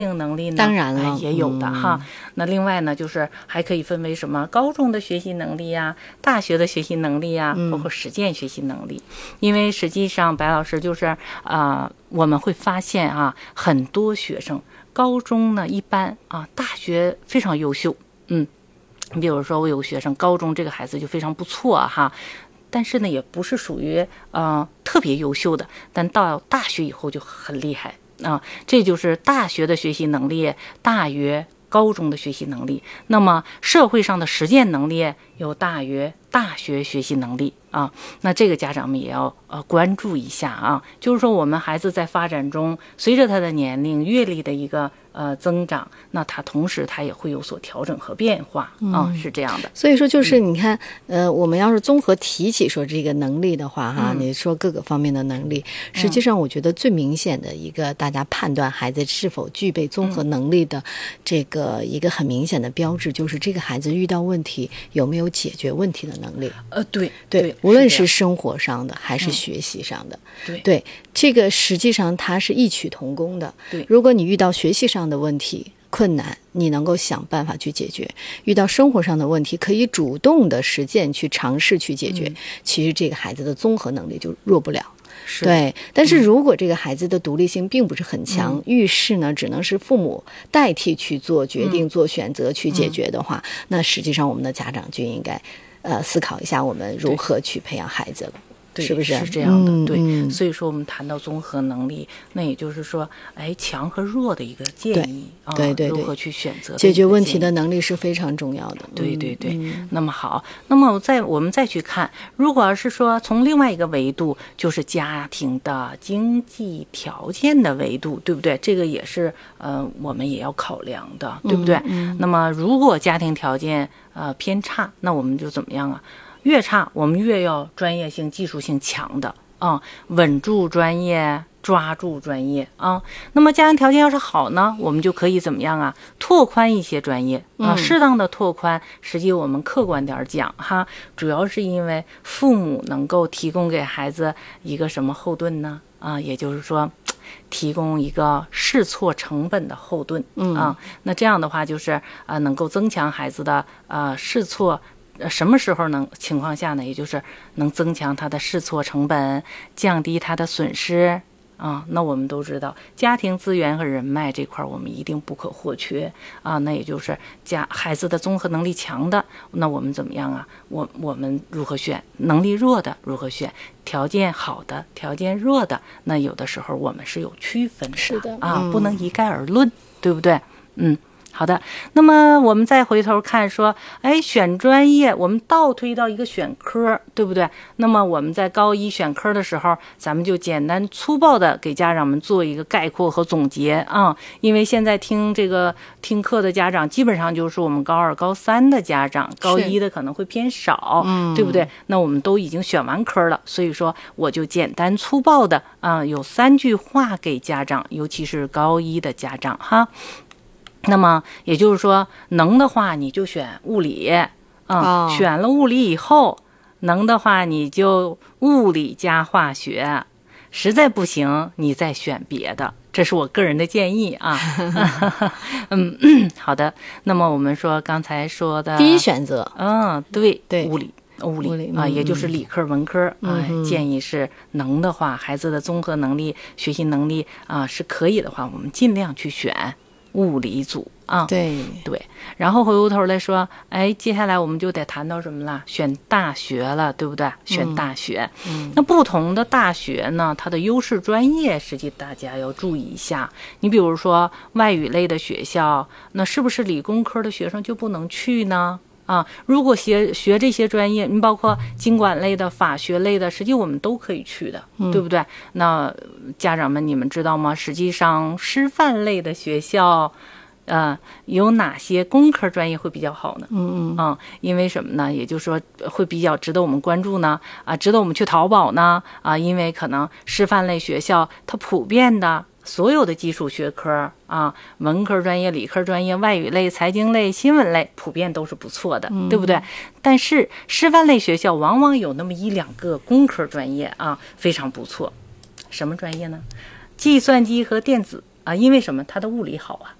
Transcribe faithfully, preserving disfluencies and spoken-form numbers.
能力呢， 当然了、 哎、也有的、 嗯、 哈。那另外呢，就是还可以分为什么高中的学习能力呀、大学的学习能力呀，包括实践学习能力。嗯、因为实际上，白老师就是啊、呃，我们会发现啊，很多学生高中呢一般啊，大学非常优秀。嗯，你比如说我有个学生，高中这个孩子就非常不错哈。但是呢，也不是属于呃特别优秀的，但到大学以后就很厉害啊。这就是大学的学习能力大于高中的学习能力，那么社会上的实践能力又大于大学学习能力啊。那这个家长们也要呃关注一下啊，就是说我们孩子在发展中，随着他的年龄阅历的一个呃增长，那他同时他也会有所调整和变化啊、嗯，是这样的。 所以说就是你看、嗯、呃，我们要是综合提起说这个能力的话哈、嗯，你说各个方面的能力，实际上我觉得最明显的一个大家判断孩子是否具备综合能力的这个一个很明显的标志，就是这个孩子遇到问题有没有解决问题的能力。 呃，对对, 对， 无论是生活上的还是学习上的， 嗯、对对，这个实际上它是异曲同工的。 对， 如果你遇到学习上的问题困难，你能够想办法去解决，遇到生活上的问题可以主动的实践去尝试去解决、嗯、其实这个孩子的综合能力就弱不了。对，但是如果这个孩子的独立性并不是很强、嗯、遇事呢只能是父母代替去做决定、嗯、做选择去解决的话、嗯、那实际上我们的家长就应该呃思考一下我们如何去培养孩子了。 对， 是不是是这样的、 嗯、 对、 嗯， 所以说我们谈到综合能力，那也就是说哎强和弱的一个建议啊， 对对对， 如何去选择解决问题的能力是非常重要的。 对对对、 嗯、 那么好，那么再我们再去看，如果是说从另外一个维度，就是家庭的经济条件的维度，对不对？这个也是呃我们也要考量的，对不对？ 嗯嗯、 那么如果家庭条件呃偏差，那我们就怎么样啊？越差我们越要专业性技术性强的啊、嗯，稳住专业，抓住专业啊。那么家庭条件要是好呢，我们就可以怎么样啊？拓宽一些专业啊，适当的拓宽。实际我们客观点讲哈，主要是因为父母能够提供给孩子一个什么后盾呢？啊，也就是说提供一个试错成本的后盾啊。那这样的话就是啊、呃，能够增强孩子的呃试错。什么时候能情况下呢？也就是能增强他的试错成本，降低他的损失啊。那我们都知道，家庭资源和人脉这块我们一定不可或缺啊。那也就是家孩子的综合能力强的，那我们怎么样啊？我我们如何选？能力弱的如何选？条件好的，条件弱的，那有的时候我们是有区分的， 是的啊、 嗯， 不能一概而论，对不对？嗯。好的，那么我们再回头看说，哎，选专业，我们倒推到一个选科，对不对？那么我们在高一选科的时候，咱们就简单粗暴的给家长们做一个概括和总结啊。因为现在听这个听课的家长，基本上就是我们高二、高三的家长，高一的可能会偏少，对不对？那我们都已经选完科了，所以说我就简单粗暴的啊，有三句话给家长，尤其是高一的家长哈。那么也就是说，能的话你就选物理，嗯，哦、选了物理以后，能的话你就物理加化学，实在不行你再选别的，这是我个人的建议啊。嗯，好的。那么我们说刚才说的第一选择， 嗯，对对， 物理。物理, 物理啊，也就是理科文科啊、 嗯， 建议是能的话，孩子的综合能力、学习能力啊是可以的话，我们尽量去选物理组啊， 对对，然后回过头来说，哎，接下来我们就得谈到什么了？选大学了，对不对？选大学， 嗯， 那不同的大学呢，它的优势专业，实际大家要注意一下。你比如说外语类的学校，那是不是理工科的学生就不能去呢？啊，如果学学这些专业，你包括经管类的、法学类的，实际我们都可以去的， 嗯、 对不对？那家长们，你们知道吗？实际上，师范类的学校，呃，有哪些工科专业会比较好呢？ 嗯嗯嗯，因为什么呢？也就是说，会比较值得我们关注呢？啊，值得我们去淘宝呢？啊，因为可能师范类学校它普遍的。所有的基础学科啊，文科专业、理科专业、外语类、财经类、新闻类，普遍都是不错的， 嗯、 对不对？但是师范类学校往往有那么一两个工科专业啊，非常不错。什么专业呢？计算机和电子啊，因为什么？他的物理好啊。